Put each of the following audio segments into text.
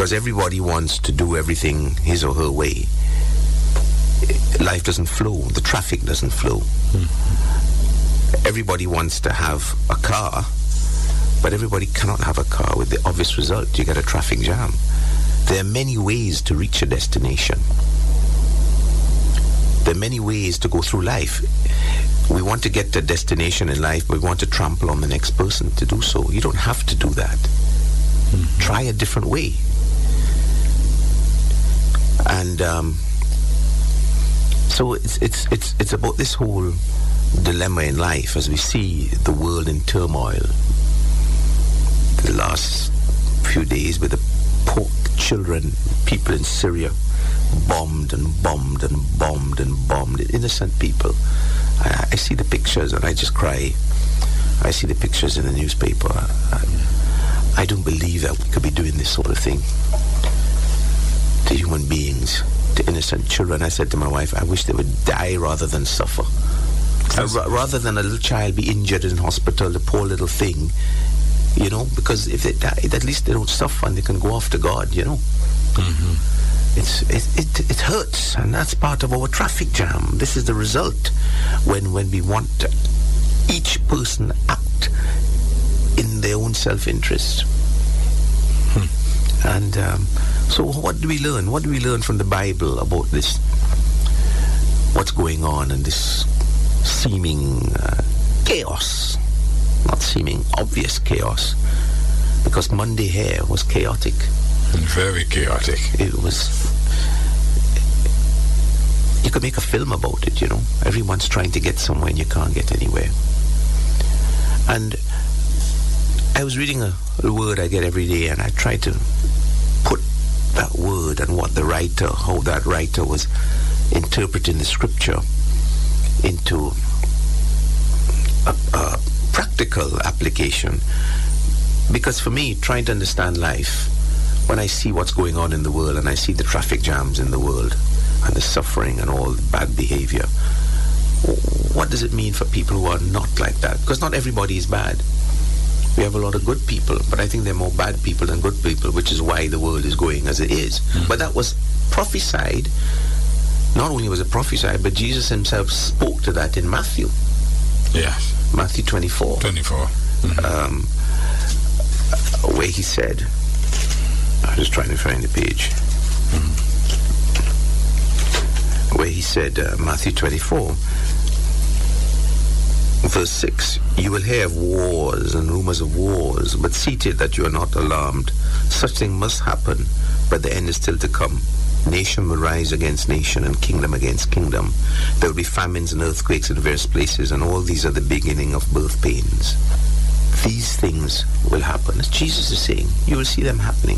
because everybody wants to do everything his or her way. Life doesn't flow. The traffic doesn't flow. Everybody wants to have a car, but everybody cannot have a car with the obvious result. You get a traffic jam. There are many ways to reach a destination. There are many ways to go through life. We want to get to a destination in life, but we want to trample on the next person to do so. You don't have to do that. Try a different way. And so it's about this whole dilemma in life as we see the world in turmoil. The last few days with the poor children, people in Syria, bombed and bombed and bombed and bombed, innocent people. I see the pictures and I just cry. I see the pictures in the newspaper. I don't believe that we could be doing this sort of thing to human beings, to innocent children. I said to my wife, I wish they would die rather than suffer. Rather than a little child be injured in hospital, the poor little thing, you know, because if they die, at least they don't suffer and they can go off to God, you know. It hurts, and that's part of our traffic jam. This is the result when we want each person act in their own self-interest. And so what do we learn? What do we learn from the Bible about this? What's going on in this seeming chaos? Not seeming, obvious chaos. Because Monday here was chaotic. Very chaotic. It was... You could make a film about it, you know. Everyone's trying to get somewhere and you can't get anywhere. And I was reading a word I get every day, and I tried to put that word and what the writer, how that writer was interpreting the scripture into a practical application. Because for me, trying to understand life, when I see what's going on in the world and I see the traffic jams in the world and the suffering and all the bad behavior, what does it mean for people who are not like that? Because not everybody is bad. We have a lot of good people, but I think there are more bad people than good people, which is why the world is going as it is. But that was prophesied. Not only was it prophesied, but Jesus himself spoke to that in Matthew. Yes. Matthew 24. 24. Where he said, I'm just trying to find the page. Where he said, Matthew 24, verse 6, you will hear of wars and rumors of wars, but see to it that you are not alarmed. Such thing must happen, but the end is still to come. Nation will rise against nation and kingdom against kingdom. There will be famines and earthquakes in various places, and all these are the beginning of birth pains. These things will happen. As Jesus is saying, you will see them happening.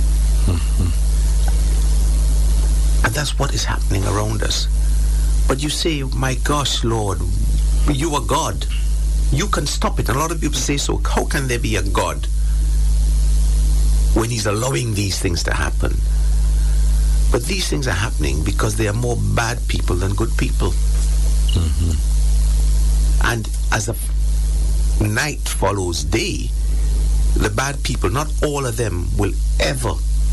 And that's what is happening around us. But you say, my gosh, Lord, you are God. You can stop it. And a lot of people say so. How can there be a God when he's allowing these things to happen? But these things are happening because there are more bad people than good people. And as the night follows day, the bad people, not all of them will ever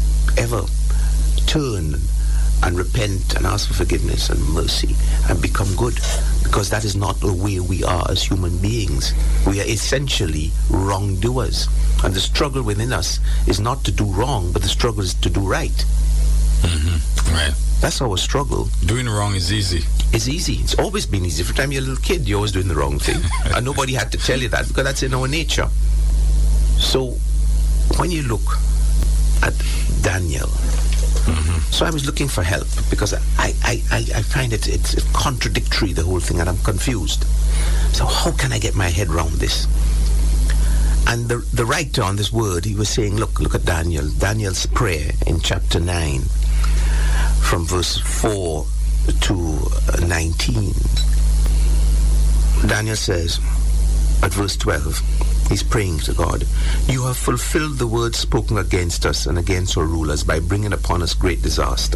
turn and repent and ask for forgiveness and mercy and become good, because that is not the way we are as human beings. We are essentially wrongdoers, and the struggle within us is not to do wrong, but the struggle is to do right. Right. That's our struggle. Doing wrong is easy. It's easy. It's always been easy. Every time you're a little kid, you're always doing the wrong thing. And nobody had to tell you that, because that's in our nature. So when you look at Daniel, so I was looking for help, because I find it's contradictory, the whole thing, and I'm confused. So how can I get my head around this? And the writer on this word, he was saying, look at Daniel's prayer in chapter 9, from verse 4 to 19. Daniel says, at verse 12, he's praying to God, you have fulfilled the words spoken against us and against our rulers by bringing upon us great disaster.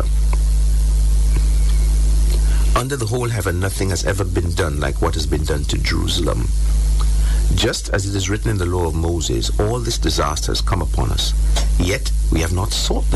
Under the whole heaven, nothing has ever been done like what has been done to Jerusalem. Just as it is written in the law of Moses, all this disaster has come upon us, yet we have not sought the